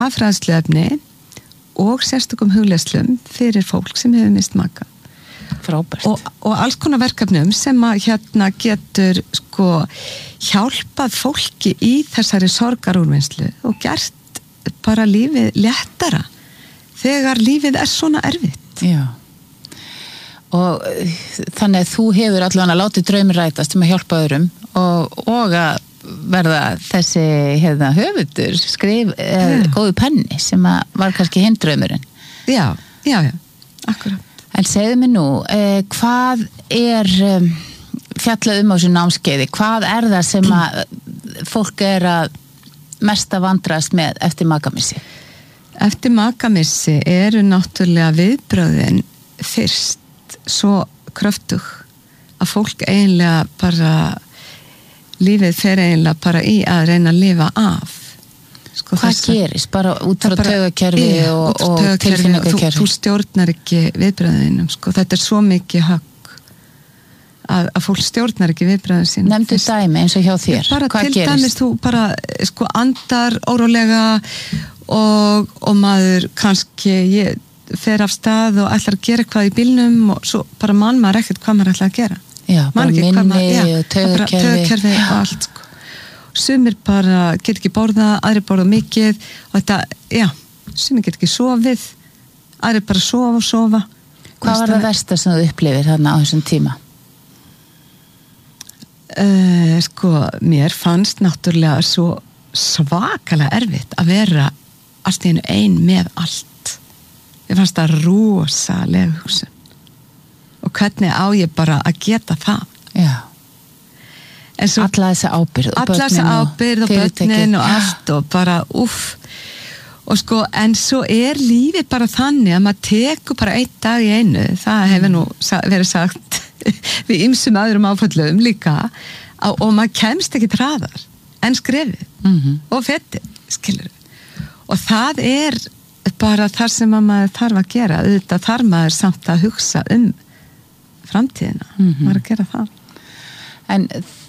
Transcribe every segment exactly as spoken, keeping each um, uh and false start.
affræðsluefni og sérstökum hugleiðslum fyrir fólk sem hefur mist maka. Frábært. Og, og alls konar verkefnum sem að hérna getur sko hjálpað fólki í þessari sorgarúrvinnslu og gert bara lífið léttara þegar lífið er svona erfitt. Já. Og þannig að þú hefur allavega látið draumir rætast um að hjálpa öðrum og, og að verða þessi hérna, höfundur skrif eh, góðu penni sem að var kannski hinn draumurinn. Já, já, já, akkurat. En segðu mér nú, eh, hvað er um, fjallað um á þessu námskeiði? Hvað er það sem að fólk er að mest að vandrast með eftir makamissi? Eftir makamissi eru náttúrulega viðbröðin fyrst svo kröftug að fólk eiginlega bara lífið fer eiginlega bara í að reyna að lifa af. Sko, hvað þessa, gerist? Bara út frá taugakerfi og, og tilfinningakerfi? Þú, þú stjórnar ekki viðbröðinum. Sko. Þetta er svo mikið högg að, að fólk stjórnar ekki viðbröðin sín. Nefndu dæmi eins og hjá þér. Bara hvað til gerist? Dæmis þú bara sko, andar órólega og, og maður kannski ég, fer af stað og ætlar að gera eitthvað í bílnum og svo bara mann maður ekkert hvað maður ætlar að gera. Já, bara minni maður, og taugakerfi. Taugakerfi og allt sko. Sumir bara get ekki borða, aðrir borða mikið og þetta, já, sumir get ekki sofið, aðrir bara sofa og sofa. Hvað var það versta sem þú upplifir þarna á þessum tíma? Uh, sko, mér fannst náttúrulega svo svakalega erfitt að vera allt í einu ein með allt. Mér fannst það rosalega hugsun. Og hvernig á ég bara að geta það. Já. Svo, alla þessi ábyrgð alla þessi ábyrgð og börnin og allt og bara uff og sko en svo er lífið bara þannig að maður tekur bara einn dag í einu það hefur nú verið sagt við ýmsum öðrum áföllum líka og maður kemst ekki hraðar en skrefið mm-hmm. og fetið, skilur og það er bara þar sem maður þarf að gera auðvitað þarf maður samt að hugsa um framtíðina, mm-hmm. maður að gera það en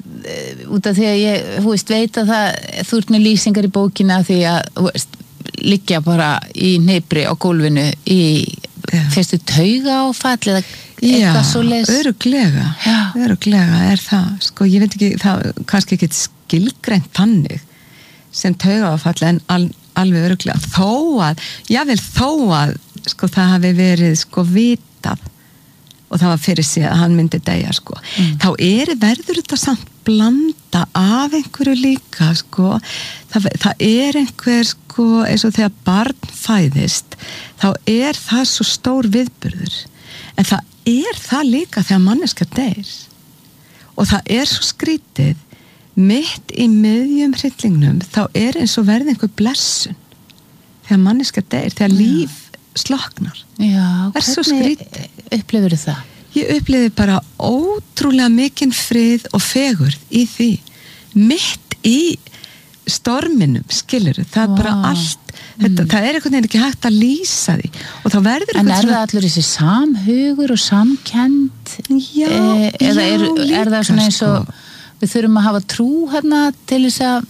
út af því að ég, þú veist, veit að það, þú ert með lýsingar í bókina því að, þú veist, liggja bara í hnipri á gólfinu í fyrstu tauga áfall eða eitthvað svo leys. Já, örugglega, örugglega er það, sko, ég veit ekki, það kannski ekki skilgreint þannig sem tauga áfall en al, alveg örugglega, þó að, jável þó að, sko, það hafi verið, sko, vitað og það var fyrir sig að hann myndi deyja sko. Mm. Þá er verður þetta samt blanda af einhverju líka sko. Það, það er einhver sko eins og þegar barn fæðist þá er það svo stór viðburður en það er það líka þegar manneska deyr og það er svo skrítið mitt í miðjum hryllingnum þá er eins og verði einhver blessun þegar manneska deyr, þegar líf sloknar. Já, er svo skrítið. Upplifir það? Ég upplifi bara ótrúlega mikinn frið og fegurð í því. Mitt í storminum, skilur það er wow. bara allt, þetta, mm. það er einhvern veginn ekki hægt að lýsa því og þá verður en er svona... það allur þessi samhugur og samkennd? Já, e, eða já, er, líka er það svona eins og sko. Við þurfum að hafa trú hérna til þess að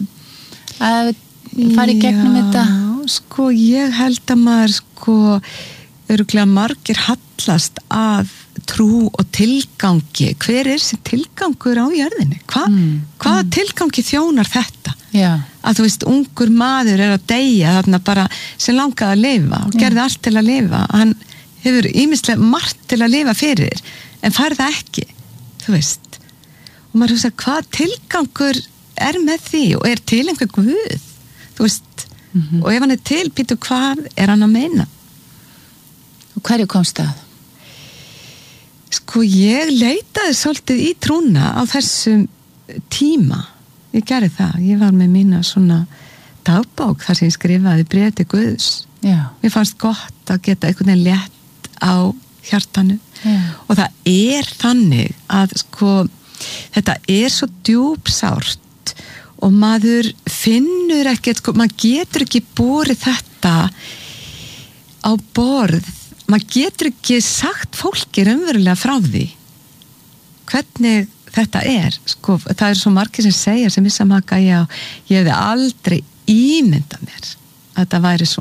að fara í gegnum já, þetta? Já, sko, ég held að maður sko, örugglega margir hallast að trú og tilgangi. Hver er þessi tilgangur á jörðinni? Hva, mm. Hvaða mm. tilgangi þjónar þetta? Já. Að þú veist, ungur maður er að deyja þarna bara sem langaði að lifa og gerði Já. Allt til að lifa. Hann hefur ýmislega margt til að lifa fyrir en fær það ekki, þú veist. Og maður hugsa, hvað tilgangur er með því og er til einhver guð? Þú veist, mm-hmm. og ef hann er til, býtu, hvað er hann að meina? Og hverju komst það? Sko, ég leitaði svolítið í trúna á þessum tíma. Ég gerði það. Ég var með mína svona dagbók þar sem ég skrifaði bréf til Guðs. Já. Mér fannst gott að geta einhvern veginn létt á hjartanu. Já. Og það er þannig að sko, þetta er svo djúpsárt og maður finnur ekkert, sko, maður getur ekki borið þetta á borð. Maður getur ekki sagt fólki raunverulega frá því hvernig þetta er sko, það er svo margir sem segja sem missa maka, já, ég hefði aldrei ímyndað mér að þetta væri svona